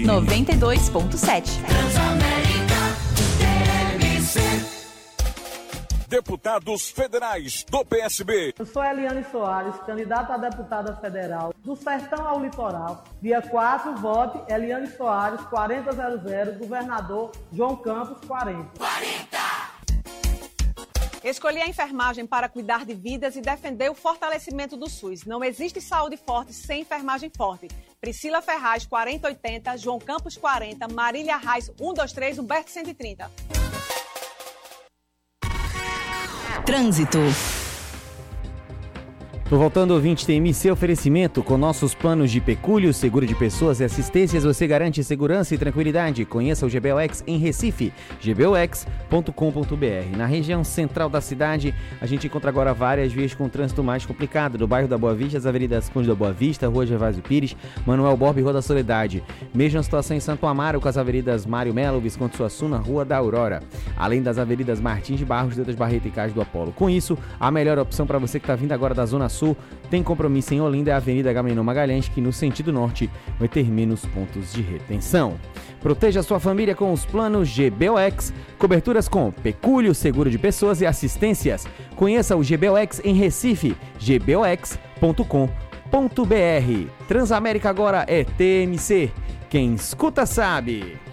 92.7. Deputados federais do PSB. Eu sou Eliane Soares, candidata a deputada federal do Sertão ao Litoral. Dia 4, vote Eliane Soares, 4000, governador João Campos, 40. Escolhi a enfermagem para cuidar de vidas e defender o fortalecimento do SUS. Não existe saúde forte sem enfermagem forte. Priscila Ferraz, 4080, João Campos, 40, Marília Reis, 123, Humberto, 130. Trânsito. Tô voltando, ouvinte, TMC oferecimento. Com nossos planos de pecúlio, seguro de pessoas e assistências, você garante segurança e tranquilidade. Conheça o GBOX em Recife, gbox.com.br. Na região central da cidade, a gente encontra agora várias vias com trânsito mais complicado. Do bairro da Boa Vista, as avenidas Conde da Boa Vista, Rua Gervásio Pires, Manuel Borba e Rua da Soledade. Mesma situação em Santo Amaro, com as avenidas Mário Melo, Visconde Suassuna, Rua da Aurora. Além das avenidas Martins de Barros, Dedas Barreto e Cais do Apolo. Com isso, a melhor opção para você que está vindo agora da Zona Sul, tem compromisso em Olinda, é a Avenida Agamenon Magalhães, que no sentido norte vai ter menos pontos de retenção. Proteja sua família com os planos GBOX, coberturas com pecúlio, seguro de pessoas e assistências. Conheça o GBOX em Recife, gbox.com.br. Transamérica agora é TMC. Quem escuta sabe.